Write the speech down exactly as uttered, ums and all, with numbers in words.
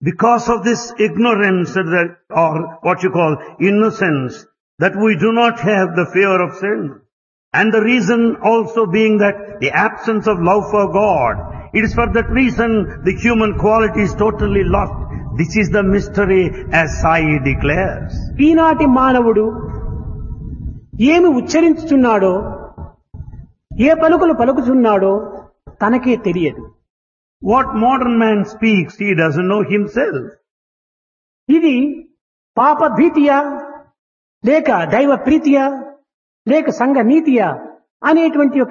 Because of this ignorance that, or what you call innocence, that we do not have the fear of sin. And the reason also being that the absence of love for God. It is for that reason the human quality is totally lost. This is the mystery as Sai declares. ఈనాటి మానవుడు ఏమి ఉచ్చరించుచున్నాడో ఏ పలుకులు పలుకుచున్నాడో తనకే తెలియదు. What modern man speaks, he doesn't know himself. ఇది పాప భీతియా లేక దైవ ప్రీతియా లేక సంఘ నీతియా అనేటువంటి